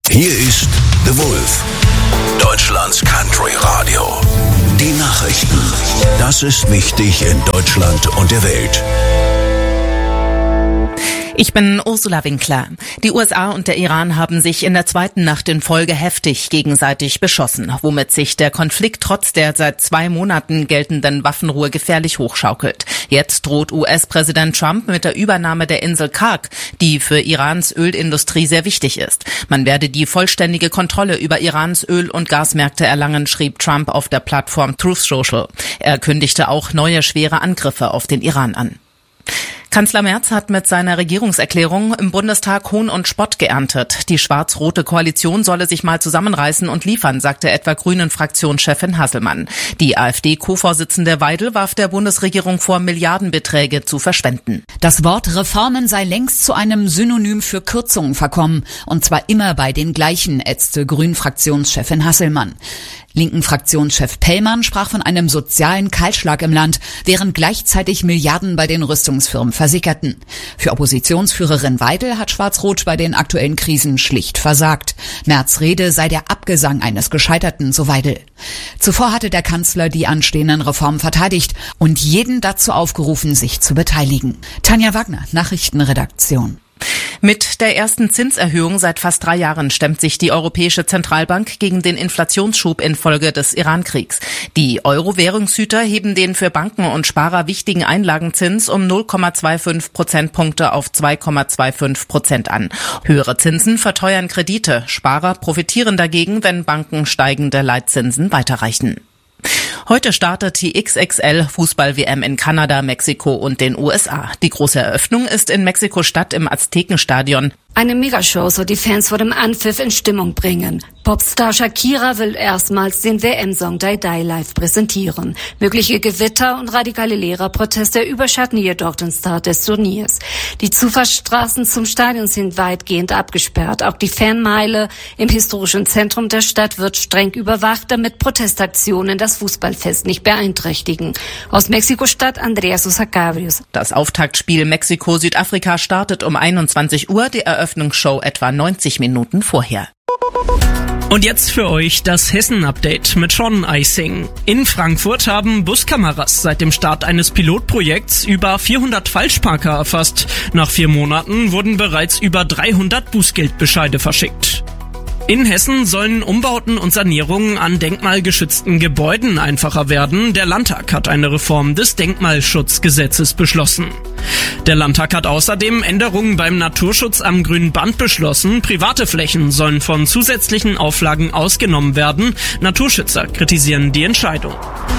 Hier ist The Wolf, Deutschlands Country Radio. Die Nachrichten. Das ist wichtig in Deutschland und der Welt. Ich bin Ursula Winkler. Die USA und der Iran haben sich in der zweiten Nacht in Folge heftig gegenseitig beschossen, womit sich der Konflikt trotz der seit 2 Monaten geltenden Waffenruhe gefährlich hochschaukelt. Jetzt droht US-Präsident Trump mit der Übernahme der Insel Karg, die für Irans Ölindustrie sehr wichtig ist. Man werde die vollständige Kontrolle über Irans Öl- und Gasmärkte erlangen, schrieb Trump auf der Plattform Truth Social. Er kündigte auch neue schwere Angriffe auf den Iran an. Kanzler Merz hat mit seiner Regierungserklärung im Bundestag Hohn und Spott geerntet. Die schwarz-rote Koalition solle sich mal zusammenreißen und liefern, sagte etwa Grünen-Fraktionschefin Hasselmann. Die AfD-Co-Vorsitzende Weidel warf der Bundesregierung vor, Milliardenbeträge zu verschwenden. Das Wort Reformen sei längst zu einem Synonym für Kürzungen verkommen. Und zwar immer bei den gleichen, ätzte Grünen-Fraktionschefin Hasselmann. Linken-Fraktionschef Pellmann sprach von einem sozialen Kahlschlag im Land, während gleichzeitig Milliarden bei den Rüstungsfirmen versickerten. Für Oppositionsführerin Weidel hat Schwarz-Rot bei den aktuellen Krisen schlicht versagt. Merz' Rede sei der Abgesang eines Gescheiterten, so Weidel. Zuvor hatte der Kanzler die anstehenden Reformen verteidigt und jeden dazu aufgerufen, sich zu beteiligen. Tanja Wagner, Nachrichtenredaktion. Mit der ersten Zinserhöhung seit fast 3 Jahren stemmt sich die Europäische Zentralbank gegen den Inflationsschub infolge des Iran-Kriegs. Die Euro-Währungshüter heben den für Banken und Sparer wichtigen Einlagenzins um 0,25 Prozentpunkte auf 2,25% an. Höhere Zinsen verteuern Kredite. Sparer profitieren dagegen, wenn Banken steigende Leitzinsen weiterreichen. Heute startet die XXL-Fußball-WM in Kanada, Mexiko und den USA. Die große Eröffnung ist in Mexiko-Stadt im Aztekenstadion. Eine Megashow soll die Fans vor dem Anpfiff in Stimmung bringen. Popstar Shakira will erstmals den WM-Song Die Die live präsentieren. Mögliche Gewitter und radikale Lehrerproteste überschatten jedoch den Start des Turniers. Die Zufahrtsstraßen zum Stadion sind weitgehend abgesperrt. Auch die Fanmeile im historischen Zentrum der Stadt wird streng überwacht, damit Protestaktionen das Fußballfest nicht beeinträchtigen. Aus Mexiko-Stadt Andrea Sosa Cabrios. Das Auftaktspiel Mexiko-Südafrika startet um 21 Uhr, die Eröffnungsshow etwa 90 Minuten vorher. Und jetzt für euch das Hessen-Update mit Sean Eising. In Frankfurt haben Buskameras seit dem Start eines Pilotprojekts über 400 Falschparker erfasst. Nach 4 Monaten wurden bereits über 300 Bußgeldbescheide verschickt. In Hessen sollen Umbauten und Sanierungen an denkmalgeschützten Gebäuden einfacher werden. Der Landtag hat eine Reform des Denkmalschutzgesetzes beschlossen. Der Landtag hat außerdem Änderungen beim Naturschutz am grünen Band beschlossen. Private Flächen sollen von zusätzlichen Auflagen ausgenommen werden. Naturschützer kritisieren die Entscheidung.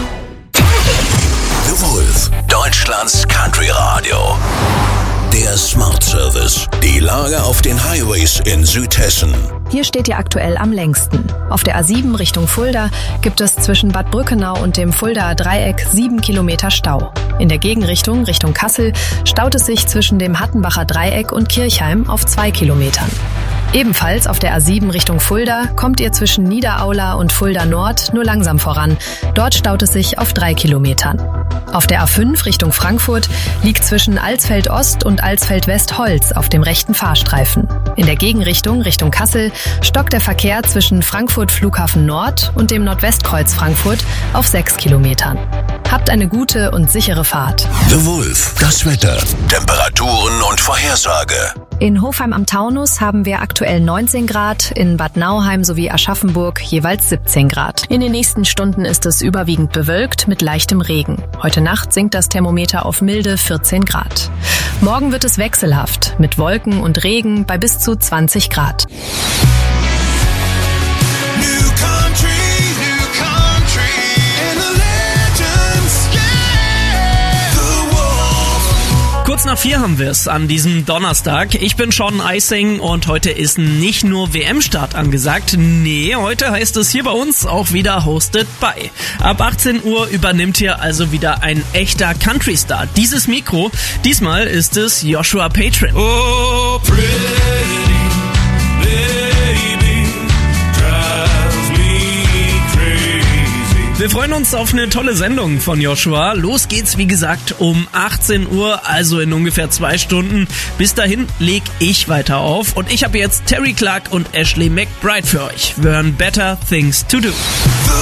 The Wolf, Deutschlands Country Radio. Der Smart Service. Die Lage auf den Highways in Südhessen. Hier steht ihr aktuell am längsten. Auf der A7 Richtung Fulda gibt es zwischen Bad Brückenau und dem Fuldaer Dreieck 7 Kilometer Stau. In der Gegenrichtung, Richtung Kassel, staut es sich zwischen dem Hattenbacher Dreieck und Kirchheim auf 2 Kilometern. Ebenfalls auf der A7 Richtung Fulda kommt ihr zwischen Niederaula und Fulda Nord nur langsam voran. Dort staut es sich auf 3 Kilometern. Auf der A5 Richtung Frankfurt liegt zwischen Alsfeld Ost und Alsfeld West Holz auf dem rechten Fahrstreifen. In der Gegenrichtung Richtung Kassel stockt der Verkehr zwischen Frankfurt Flughafen Nord und dem Nordwestkreuz Frankfurt auf 6 Kilometern. Habt eine gute und sichere Fahrt. The Wolf, das Wetter, Temperaturen und Vorhersage. In Hofheim am Taunus haben wir aktuell 19 Grad, in Bad Nauheim sowie Aschaffenburg jeweils 17 Grad. In den nächsten Stunden ist es überwiegend bewölkt mit leichtem Regen. Heute Nacht sinkt das Thermometer auf milde 14 Grad. Morgen wird es wechselhaft mit Wolken und Regen bei bis zu 20 Grad. Kurz nach 4 haben wir es an diesem Donnerstag. Ich bin Sean Eising und heute ist nicht nur WM-Start angesagt. Nee, heute heißt es hier bei uns auch wieder Hosted by. Ab 18 Uhr übernimmt hier also wieder ein echter Country-Star dieses Mikro. Diesmal ist es Joshua Patron. Oh, pretty baby, drives me crazy. Wir freuen freuen uns auf eine tolle Sendung von Joshua. Los geht's, wie gesagt, um 18 Uhr, also in ungefähr 2 Stunden. Bis dahin leg ich weiter auf und ich habe jetzt Terry Clark und Ashley McBride für euch. Wir hören Better Things to Do.